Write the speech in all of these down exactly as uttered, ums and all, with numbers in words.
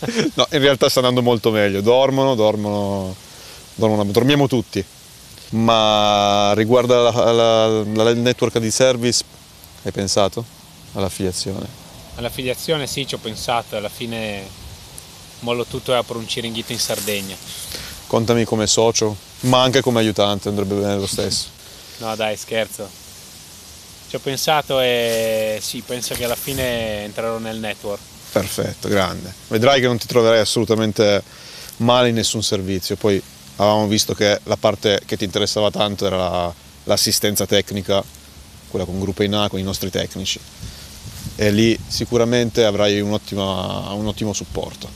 No, in realtà sta andando molto meglio, dormono, dormono, dormono dormiamo tutti. Ma riguardo alla, alla, alla network di service, hai pensato all'affiliazione? All'affiliazione sì, ci ho pensato, alla fine mollo tutto e apro un Ciringhito in Sardegna. Contami come socio, ma anche come aiutante, andrebbe bene lo stesso. No dai, scherzo. Ci ho pensato e sì, penso che alla fine entrerò nel network. Perfetto, grande. Vedrai che non ti troverai assolutamente male in nessun servizio. Poi avevamo visto che la parte che ti interessava tanto era l'assistenza tecnica, quella con Gruppo I N A, con i nostri tecnici. E lì sicuramente avrai un ottimo, un ottimo supporto.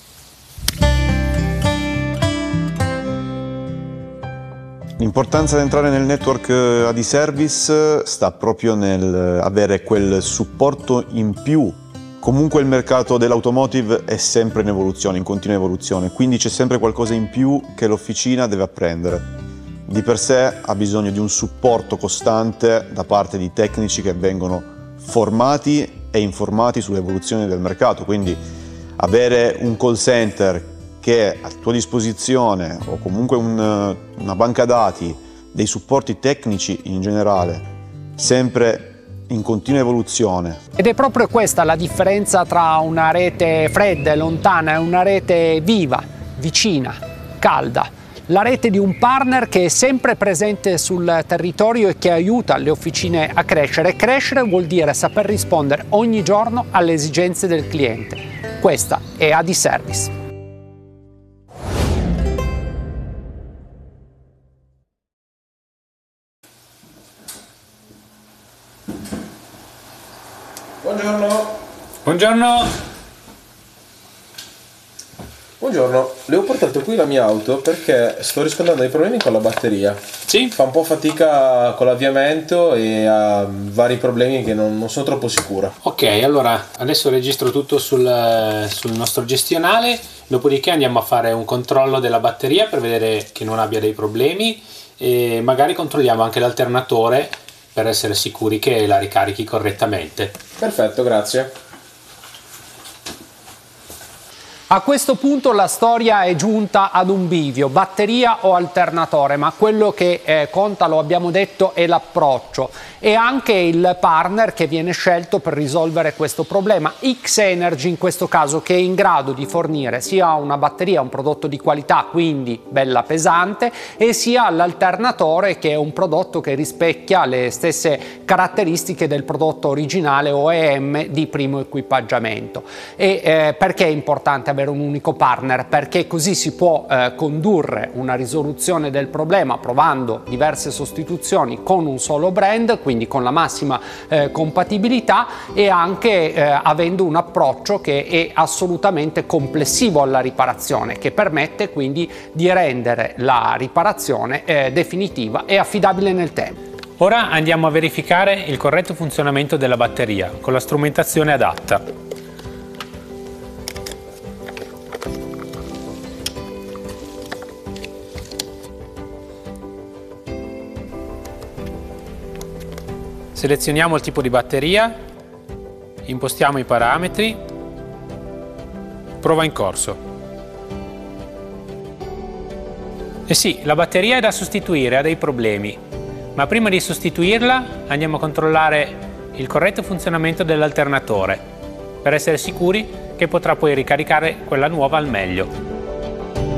L'importanza di entrare nel network A D Service sta proprio nel avere quel supporto in più. Comunque il mercato dell'automotive è sempre in evoluzione, in continua evoluzione, quindi c'è sempre qualcosa in più che l'officina deve apprendere. Di per sé ha bisogno di un supporto costante da parte di tecnici che vengono formati e informati sull'evoluzione del mercato, quindi avere un call center che è a tua disposizione o comunque un, una banca dati, dei supporti tecnici in generale, sempre in continua evoluzione. Ed è proprio questa la differenza tra una rete fredda e lontana e una rete viva, vicina, calda. La rete di un partner che è sempre presente sul territorio e che aiuta le officine a crescere. Crescere vuol dire saper rispondere ogni giorno alle esigenze del cliente. Questa è A D Service. Buongiorno. Buongiorno. Buongiorno, le ho portato qui la mia auto perché sto riscontrando dei problemi con la batteria. Sì? Fa un po' fatica con l'avviamento e ha vari problemi che non, non sono troppo sicura. Ok, allora adesso registro tutto sul, sul nostro gestionale, dopodiché andiamo a fare un controllo della batteria per vedere che non abbia dei problemi e magari controlliamo anche l'alternatore per essere sicuri che la ricarichi correttamente. Perfetto, grazie. A questo punto la storia è giunta ad un bivio, batteria o alternatore, ma quello che eh, conta, lo abbiamo detto, è l'approccio e anche il partner che viene scelto per risolvere questo problema. X-Energy in questo caso, che è in grado di fornire sia una batteria, un prodotto di qualità, quindi bella pesante, e sia l'alternatore, che è un prodotto che rispecchia le stesse caratteristiche del prodotto originale O E M di primo equipaggiamento. E eh, perché è importante avere un unico partner? Perché così si può eh, condurre una risoluzione del problema provando diverse sostituzioni con un solo brand, quindi con la massima eh, compatibilità, e anche eh, avendo un approccio che è assolutamente complessivo alla riparazione, che permette quindi di rendere la riparazione eh, definitiva e affidabile nel tempo. Ora andiamo a verificare il corretto funzionamento della batteria con la strumentazione adatta. Selezioniamo il tipo di batteria, impostiamo i parametri, prova in corso. E sì, la batteria è da sostituire, ha dei problemi, ma prima di sostituirla andiamo a controllare il corretto funzionamento dell'alternatore per essere sicuri che potrà poi ricaricare quella nuova al meglio.